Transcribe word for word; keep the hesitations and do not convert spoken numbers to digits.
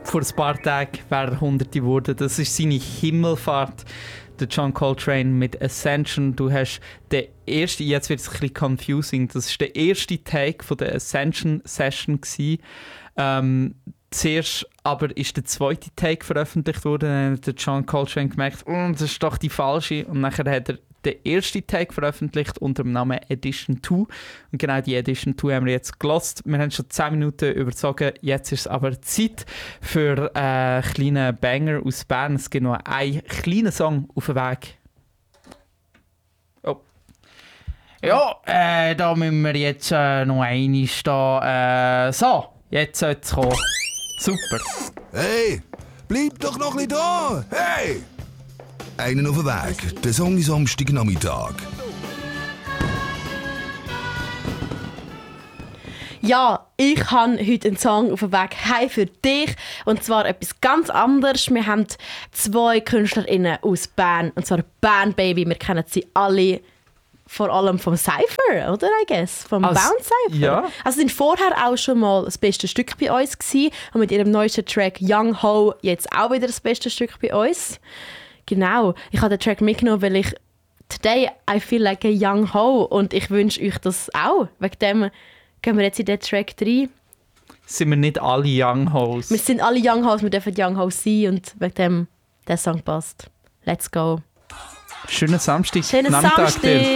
vor ein paar Tagen wäre er Hunderte geworden. Das ist seine Himmelfahrt, der John Coltrane mit Ascension. Du hast den ersten, jetzt wird es ein bisschen confusing, das war der erste Take von der Ascension Session gewesen. Ähm, zuerst aber ist der zweite Take veröffentlicht worden, dann hat der John Coltrane gemerkt, oh, das ist doch die falsche, und nachher hat er den ersten Take veröffentlicht unter dem Namen Edition zwei. Und genau die Edition zwei haben wir jetzt gelost. Wir haben schon zehn Minuten überzogen. Jetzt ist es aber Zeit für einen kleinen Banger aus Bern. Es gibt noch einen kleinen Song auf dem Weg. Oh. Ja, äh, da müssen wir jetzt äh, noch einmal da. Äh, so, jetzt sollte es kommen. Super. Hey, bleib doch noch ein bisschen da. Hey! Einen auf den Weg, der Song ist Samstagnachmittag. Ja, ich habe heute einen Song auf dem Weg heim für dich. Und zwar etwas ganz anderes. Wir haben zwei KünstlerInnen aus Bern. Und zwar Bern Baby. Wir kennen sie alle. Vor allem vom Cypher, oder? I guess. Vom Als, Bounce Cypher. Ja. Also sie waren vorher auch schon mal das beste Stück bei uns gewesen. Und mit ihrem neuesten Track Young Ho jetzt auch wieder das beste Stück bei uns. Genau. Ich habe den Track mitgenommen, weil ich «Today I feel like a young ho» und ich wünsche euch das auch. Wegen dem gehen wir jetzt in den Track rein. Sind wir nicht alle Young Hoes? Wir sind alle Young Hoes, wir dürfen Young Hoes sein und wegen dem der Song passt. Let's go. Schönen Samstag. Schönen Nachmittag Samstag. dir.